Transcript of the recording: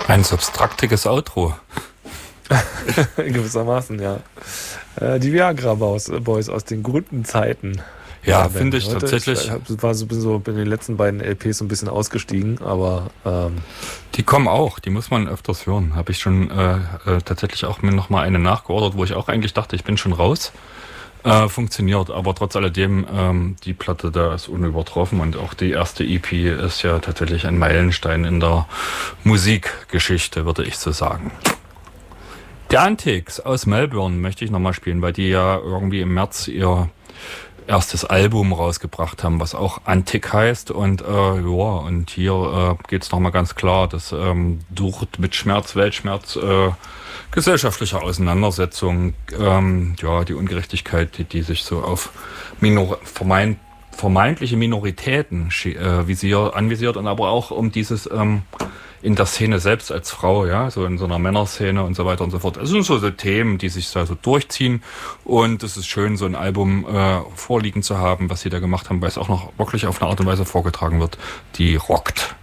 Ein substraktiges Outro. Gewissermaßen, ja. Die Viagra Boys aus den guten Zeiten. Ja, finde ich tatsächlich. Ich war so in den letzten beiden LPs so ein bisschen ausgestiegen, aber die kommen auch, die muss man öfters hören. Habe ich schon tatsächlich auch mir nochmal eine nachgeordert, wo ich auch eigentlich dachte, ich bin schon raus. Funktioniert, aber trotz alledem, die Platte da ist unübertroffen und auch die erste EP ist ja tatsächlich ein Meilenstein in der Musikgeschichte, würde ich so sagen. Die Antics aus Melbourne möchte ich nochmal spielen, weil die ja irgendwie im März ihr erstes Album rausgebracht haben, was auch Antic heißt und und hier geht's nochmal ganz klar, dass durch mit Schmerz, Weltschmerz, gesellschaftliche Auseinandersetzungen, die Ungerechtigkeit, die sich so auf vermeintliche Minoritäten anvisiert und aber auch um dieses in der Szene selbst als Frau, ja, so in so einer Männerszene und so weiter und so fort. Es sind so Themen, die sich da so durchziehen und es ist schön, so ein Album vorliegen zu haben, was sie da gemacht haben, weil es auch noch wirklich auf eine Art und Weise vorgetragen wird, die rockt.